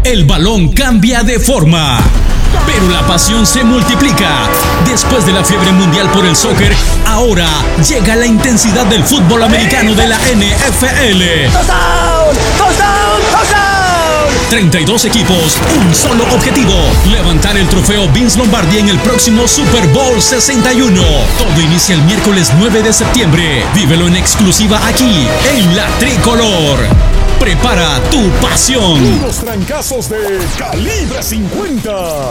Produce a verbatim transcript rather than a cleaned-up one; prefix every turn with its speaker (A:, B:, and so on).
A: El balón cambia de forma, pero la pasión se multiplica. Después de la fiebre mundial por el soccer, ahora llega la intensidad del fútbol americano de la N F L.
B: ¡Touchdown! ¡Touchdown! ¡Touchdown!
A: treinta y dos equipos, un solo objetivo: levantar el trofeo Vince Lombardi en el próximo Super Bowl sesenta y uno. Todo inicia el miércoles nueve de septiembre. Vívelo en exclusiva aquí, en La Tricolor. Prepara tu pasión.
C: Los trancazos de Calibre cincuenta.